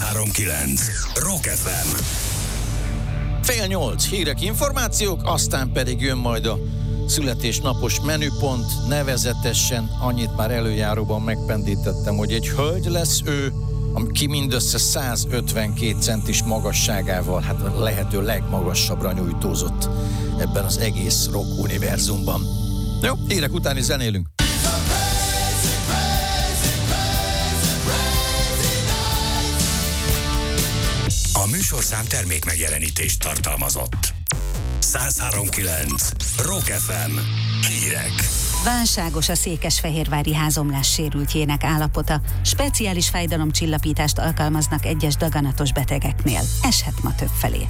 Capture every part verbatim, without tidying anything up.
három kilenc Rock ef em. Fél nyolc, hírek, információk, aztán pedig jön majd a születésnapos menüpont, nevezetesen annyit már előjáróban megpendítettem, hogy egy hölgy lesz ő, aki mindössze száz ötvenkét centis magasságával, hát a lehető legmagasabbra nyújtózott ebben az egész rock univerzumban. Jó, hírek utáni zenélünk. A műsorszám termék megjelenítést tartalmazott. száz három kilenc Rock ef em. Hírek. Válságos a székesfehérvári házomlás sérültjének állapota. Speciális fájdalomcsillapítást alkalmaznak egyes daganatos betegeknél. Eshet ma többfelé.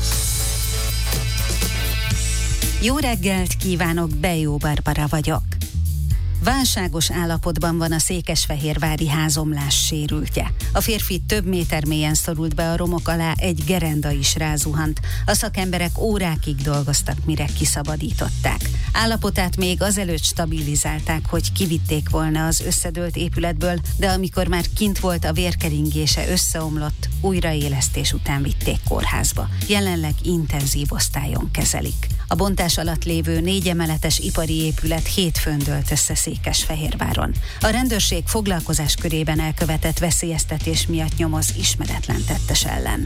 Jó reggelt kívánok, Bejó Barbara vagyok. Válságos állapotban van a székesfehérvári házomlás sérültje. A férfi több méter mélyen szorult be a romok alá, egy gerenda is rázuhant. A szakemberek órákig dolgoztak, mire kiszabadították. Állapotát még azelőtt stabilizálták, hogy kivitték volna az összedőlt épületből, de amikor már kint volt, a vérkeringése összeomlott, újraélesztés után vitték kórházba. Jelenleg intenzív osztályon kezelik. A bontás alatt lévő négy emeletes ipari épület hétfőn dőlt össze Székesfehérváron. A rendőrség foglalkozás körében elkövetett veszélyeztetés miatt nyomoz ismeretlen tettes ellen.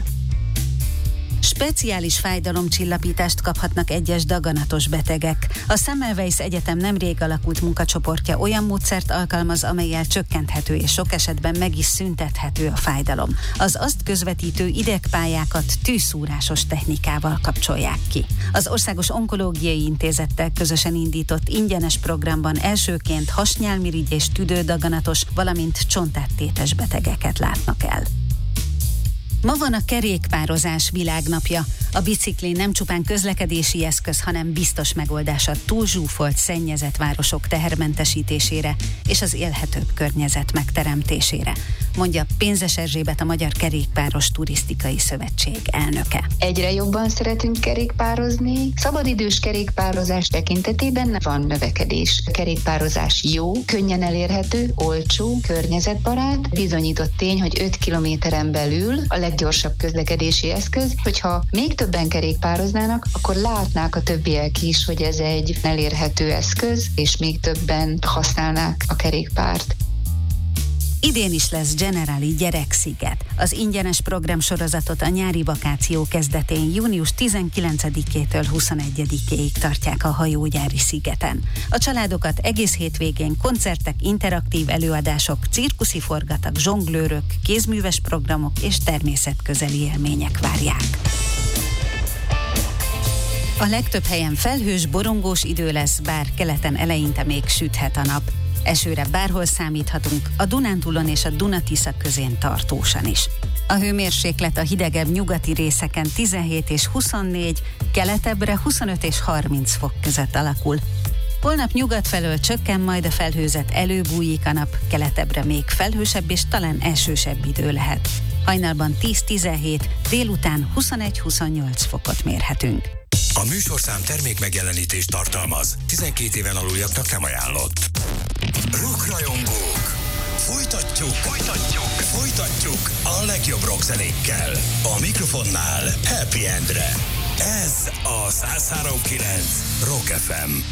Speciális fájdalomcsillapítást kaphatnak egyes daganatos betegek. A Semmelweis Egyetem nemrég alakult munkacsoportja olyan módszert alkalmaz, amellyel csökkenthető és sok esetben meg is szüntethető a fájdalom. Az azt közvetítő idegpályákat tűszúrásos technikával kapcsolják ki. Az Országos Onkológiai Intézettel közösen indított ingyenes programban elsőként hasnyálmirigy és tüdődaganatos, valamint csontáttétes betegeket látnak el. Ma van a kerékpározás világnapja. A bicikli nem csupán közlekedési eszköz, hanem biztos megoldás a túlzsúfolt, szennyezett városok tehermentesítésére és az élhetőbb környezet megteremtésére, mondja Pénzes Erzsébet, a Magyar Kerékpáros Turisztikai Szövetség elnöke. Egyre jobban szeretünk kerékpározni. Szabadidős kerékpározás tekintetében van növekedés. A kerékpározás jó, könnyen elérhető, olcsó, környezetbarát. Bizonyított tény, hogy öt kilométeren belül a leggyorsabb közlekedési eszköz. Hogyha még többen kerékpároznának, akkor látnák a többiek is, hogy ez egy elérhető eszköz, és még többen használnák a kerékpárt. Idén is lesz Generali Gyereksziget. Az ingyenes programsorozatot a nyári vakáció kezdetén június tizenkilencedikétől huszonegyedikéig tartják a hajógyári szigeten. A családokat egész hétvégén koncertek, interaktív előadások, cirkuszi forgatak, zsonglőrök, kézműves programok és természetközeli élmények várják. A legtöbb helyen felhős, borongós idő lesz, bár keleten eleinte még süthet a nap. Esőre bárhol számíthatunk, a Dunántúlon és a Duna-Tisza közén tartósan is. A hőmérséklet a hidegebb nyugati részeken tizenhét és huszonnégy, keletebbre huszonöt és harminc fok között alakul. Holnap nyugat felől csökken, majd a felhőzet, előbújik a nap, keletebbre még felhősebb és talán esősebb idő lehet. Hajnalban tíz-tizenhét, délután huszonegy-huszonnyolc fokot mérhetünk. A műsorszám termék megjelenítést tartalmaz. tizenkét éven aluljaknak nem ajánlott. Rockrajongók! Folytatjuk, folytatjuk, folytatjuk a legjobb rockzenékkel. A mikrofonnál Happy Endre. Ez a száz három kilenc Rock ef em.